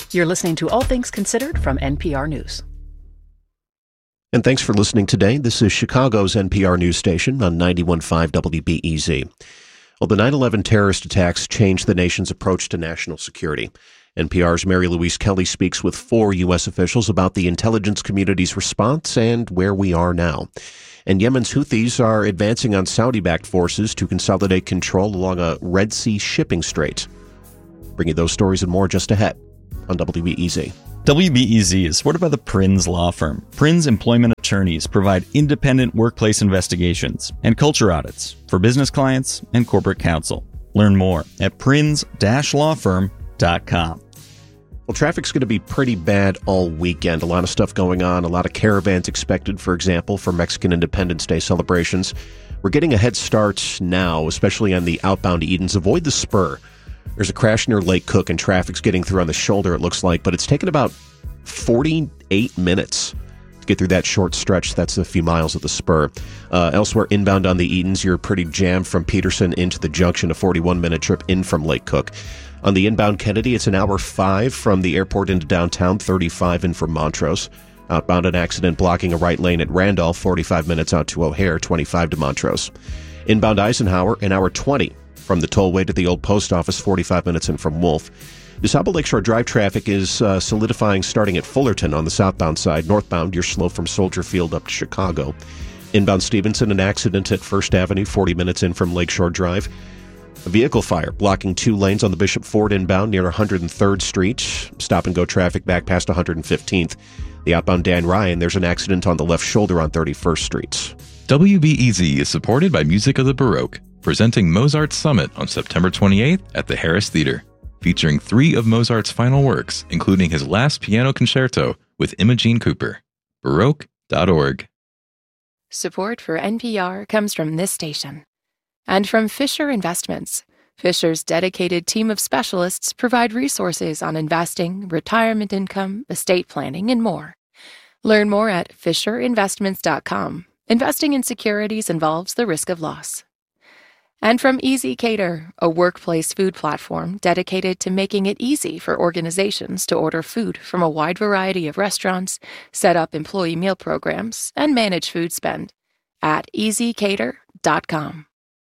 You're listening to All Things Considered from NPR News. And thanks for listening today. This is Chicago's NPR news station on 91.5 WBEZ. Well, the 9/11 terrorist attacks changed the nation's approach to national security. NPR's Mary Louise Kelly speaks with 4 U.S. officials about the intelligence community's response and where we are now. And Yemen's Houthis are advancing on Saudi-backed forces to consolidate control along a Red Sea shipping strait. Bring you those stories and more just ahead on WBEZ. WBEZ is supported by the Prins Law Firm. Prins Employment Attorneys provide independent workplace investigations and culture audits for business clients and corporate counsel. Learn more at prins-lawfirm.com. Well, traffic's going to be pretty bad all weekend. A lot of stuff going on, a lot of caravans expected, for example, for Mexican Independence Day celebrations. We're getting a head start now, especially on the outbound Edens. Avoid the spur. There's a crash near Lake Cook, and traffic's getting through on the shoulder, it looks like, but it's taken about 48 minutes to get through that short stretch. That's a few miles of the spur. Elsewhere, inbound on the Edens, you're pretty jammed from Peterson into the junction, a 41-minute trip in from Lake Cook. On the inbound Kennedy, it's an hour 5 from the airport into downtown, 35 in from Montrose. Outbound, an accident blocking a right lane at Randolph, 45 minutes out to O'Hare, 25 to Montrose. Inbound Eisenhower, an hour 20 from the tollway to the old post office, 45 minutes in from Wolf. DeSable Lakeshore Drive traffic is solidifying starting at Fullerton on the southbound side. Northbound, you're slow from Soldier Field up to Chicago. Inbound Stevenson, an accident at First Avenue, 40 minutes in from Lakeshore Drive. A vehicle fire blocking 2 lanes on the Bishop Ford inbound near 103rd Street. Stop-and-go traffic back past 115th. The outbound Dan Ryan, there's an accident on the left shoulder on 31st Street. WBEZ is supported by Music of the Baroque, presenting Mozart's Summit on September 28th at the Harris Theater, featuring 3 of Mozart's final works, including his last piano concerto with Imogene Cooper. Baroque.org. Support for NPR comes from this station and from Fisher Investments. Fisher's dedicated team of specialists provide resources on investing, retirement income, estate planning, and more. Learn more at fisherinvestments.com. Investing in securities involves the risk of loss. And from Easy Cater, a workplace food platform dedicated to making it easy for organizations to order food from a wide variety of restaurants, set up employee meal programs, and manage food spend at easycater.com.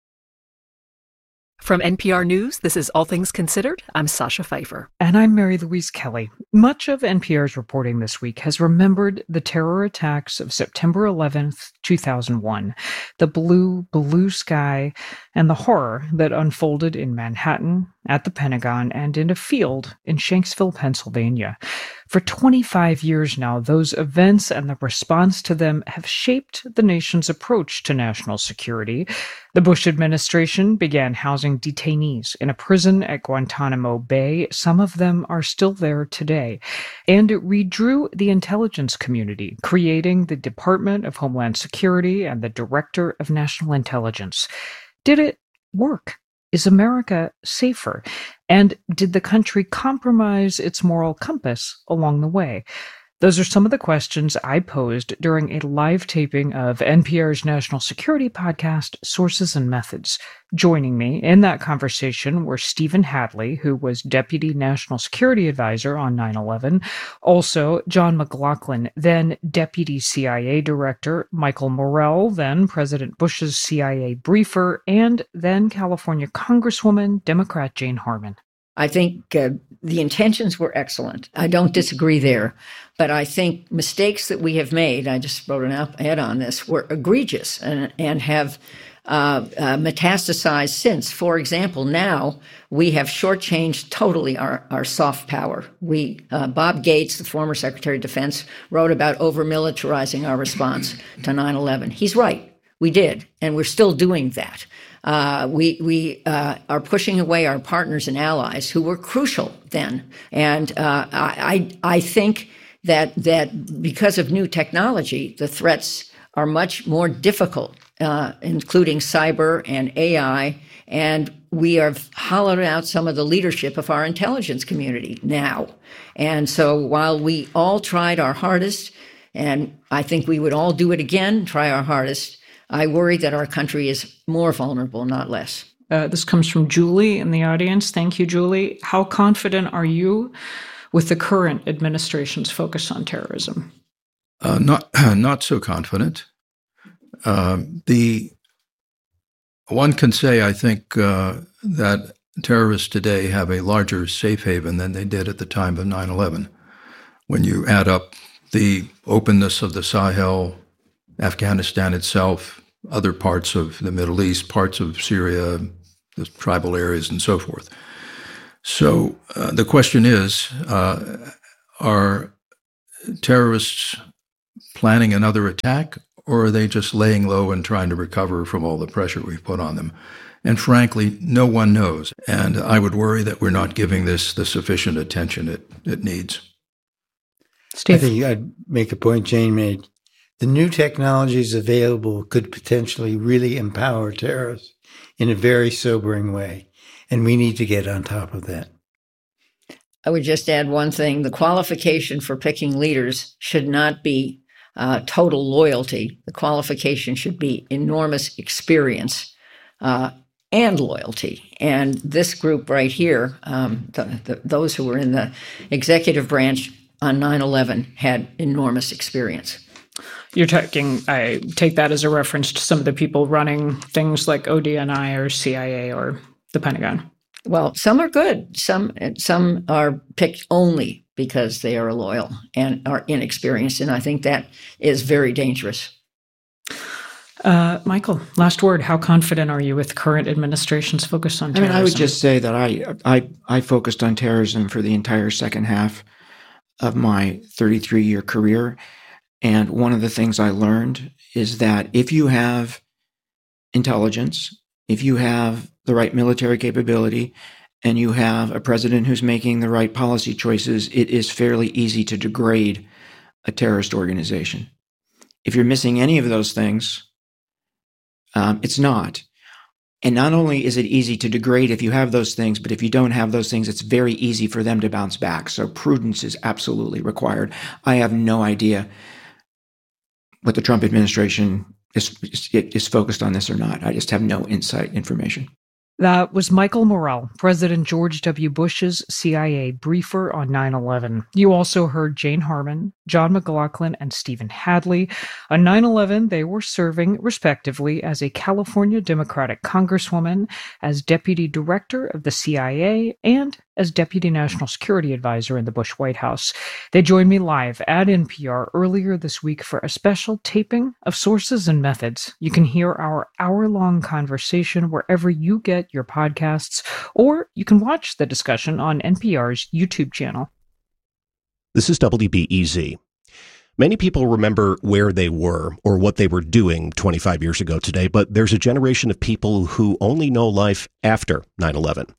From NPR News, this is All Things Considered. I'm Sasha Pfeiffer. And I'm Mary Louise Kelly. Much of NPR's reporting this week has remembered the terror attacks of September 11th, 2001, the blue sky, and the horror that unfolded in Manhattan, at the Pentagon, and in a field in Shanksville, Pennsylvania. For 25 years now, those events and the response to them have shaped the nation's approach to national security. The Bush administration began housing detainees in a prison at Guantanamo Bay. Some of them are still there today. And it redrew the intelligence community, creating the Department of Homeland Security and the Director of National Intelligence. Did it work? Is America safer? And did the country compromise its moral compass along the way? Those are some of the questions I posed during a live taping of NPR's national security podcast, Sources and Methods. Joining me in that conversation were Stephen Hadley, who was Deputy National Security Advisor on 9/11, also John McLaughlin, then Deputy CIA Director, Michael Morell, then President Bush's CIA briefer, and then California Congresswoman, Democrat Jane Harman. I think the intentions were excellent. I don't disagree there. But I think mistakes that we have made, I just wrote an op-ed on this, were egregious and have metastasized since. For example, now we have shortchanged totally our soft power. Bob Gates, the former Secretary of Defense, wrote about over-militarizing our response to 9/11. He's right. We did, and we're still doing that. We are pushing away our partners and allies who were crucial then. And I think that because of new technology, the threats are much more difficult, including cyber and AI. And we have hollowed out some of the leadership of our intelligence community now. And so while we all tried our hardest, and I think we would all do it again, try our hardest, I worry that our country is more vulnerable, not less. This comes from Julie in the audience. Thank you, Julie. How confident are you with the current administration's focus on terrorism? Not so confident. The one can say, I think, that terrorists today have a larger safe haven than they did at the time of 9/11. When you add up the openness of the Sahel, Afghanistan itself, other parts of the Middle East, parts of Syria, the tribal areas, and so forth. So the question is, are terrorists planning another attack, or are they just laying low and trying to recover from all the pressure we've put on them? And frankly, no one knows. And I would worry that we're not giving this the sufficient attention it needs. Steve? I think I'd make a point Jane made. The new technologies available could potentially really empower terrorists in a very sobering way. And we need to get on top of that. I would just add one thing. The qualification for picking leaders should not be total loyalty. The qualification should be enormous experience and loyalty. And this group right here, those who were in the executive branch on 9/11 had enormous experience. I take that as a reference to some of the people running things like ODNI or CIA or the Pentagon. Well, some are good. Some are picked only because they are loyal and are inexperienced. And I think that is very dangerous. Michael, last word. How confident are you with current administration's focus on terrorism? I would just say that I focused on terrorism for the entire second half of my 33-year career. And one of the things I learned is that if you have intelligence, if you have the right military capability, and you have a president who's making the right policy choices, it is fairly easy to degrade a terrorist organization. If you're missing any of those things, it's not. And not only is it easy to degrade if you have those things, but if you don't have those things, it's very easy for them to bounce back. So prudence is absolutely required. I have no idea what the Trump administration is focused on this or not. I just have no information. That was Michael Morell, President George W. Bush's CIA briefer on 9/11. You also heard Jane Harman, John McLaughlin, and Stephen Hadley. On 9/11, they were serving, respectively, as a California Democratic Congresswoman, as Deputy Director of the CIA, and as Deputy National Security Advisor in the Bush White House. They joined me live at NPR earlier this week for a special taping of Sources and Methods. You can hear our hour-long conversation wherever you get your podcasts, or you can watch the discussion on NPR's YouTube channel. This is WBEZ. Many people remember where they were or what they were doing 25 years ago today, but there's a generation of people who only know life after 9/11.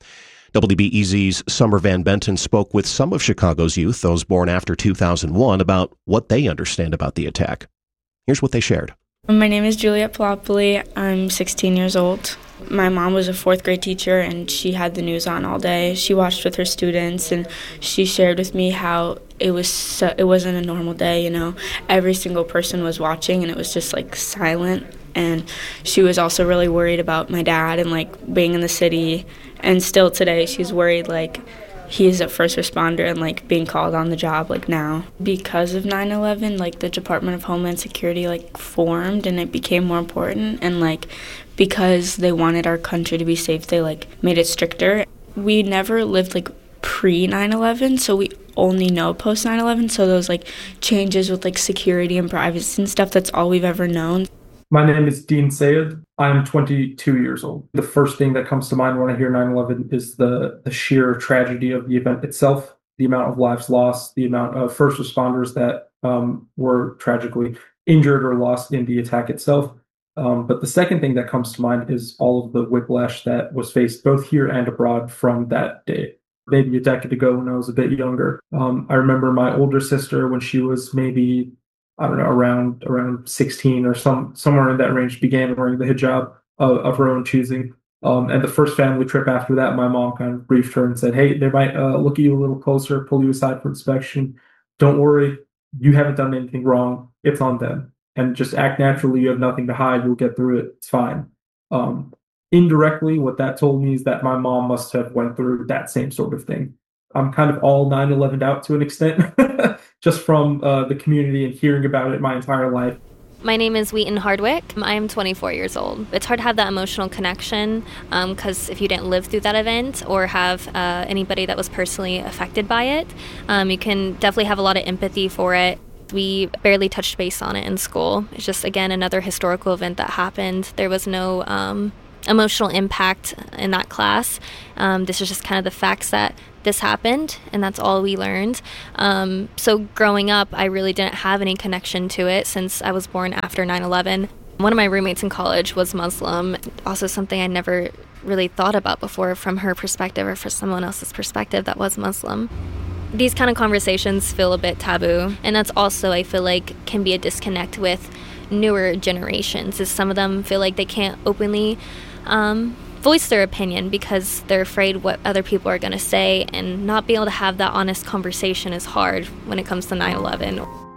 WBEZ's Summer Van Benton spoke with some of Chicago's youth, those born after 2001, about what they understand about the attack. Here's what they shared. My name is Juliet Palopoli. I'm 16 years old. My mom was a fourth grade teacher, and she had the news on all day. She watched with her students, and she shared with me how it wasn't a normal day, you know. Every single person was watching, and it was just, like, silent. And she was also really worried about my dad and, like, being in the city. And still today, she's worried, like, he's a first responder and, like, being called on the job, like, now. Because of 9/11, like, the Department of Homeland Security, like, formed, and it became more important. And, like, because they wanted our country to be safe, they, like, made it stricter. We never lived, like, pre-9/11, so we only know post-9/11. So those, like, changes with, like, security and privacy and stuff, that's all we've ever known. My name is Dean Sayed. I'm 22 years old. The first thing that comes to mind when I hear 9/11 is the sheer tragedy of the event itself, the amount of lives lost, the amount of first responders that were tragically injured or lost in the attack itself. But the second thing that comes to mind is all of the whiplash that was faced both here and abroad from that day. Maybe a decade ago when I was a bit younger. I remember my older sister when she was maybe, I don't know, around 16 or somewhere in that range, began wearing the hijab of her own choosing. And the first family trip after that, my mom kind of briefed her and said, hey, they might look at you a little closer, pull you aside for inspection. Don't worry, you haven't done anything wrong. It's on them. And just act naturally. You have nothing to hide. You'll get through it. It's fine. Indirectly, what that told me is that my mom must have went through that same sort of thing. I'm kind of all 9/11 out to an extent, just from the community and hearing about it my entire life. My name is Wheaton Hardwick. I am 24 years old. It's hard to have that emotional connection because if you didn't live through that event or have anybody that was personally affected by it, you can definitely have a lot of empathy for it. We barely touched base on it in school. It's just, again, another historical event that happened. There was no emotional impact in that class. This is just kind of the facts that this happened, and that's all we learned. So growing up, I really didn't have any connection to it since I was born after 9/11. One of my roommates in college was Muslim, also something I never really thought about before from her perspective or from someone else's perspective that was Muslim. These kind of conversations feel a bit taboo, and that's also, I feel like, can be a disconnect with newer generations, is some of them feel like they can't openly voice their opinion because they're afraid what other people are going to say, and not being able to have that honest conversation is hard when it comes to 9/11.